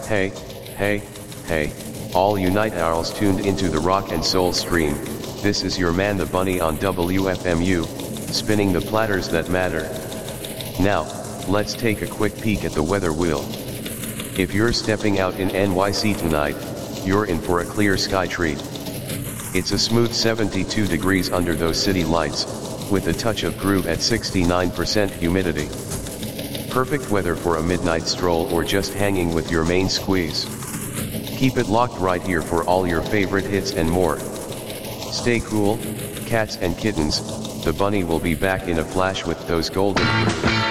Hey, hey, hey, all you night owls tuned into the rock and soul stream, this is your man the Bunny on WFMU, spinning the platters that matter. Now, let's take a quick peek at the weather wheel. If you're stepping out in NYC tonight, you're in for a clear sky treat. It's a smooth 72 degrees under those city lights, with a touch of groove at 69% humidity. Perfect weather for a midnight stroll or just hanging with your main squeeze. Keep it locked right here for all your favorite hits and more. Stay cool, cats and kittens, the Bunny will be back in a flash with those golden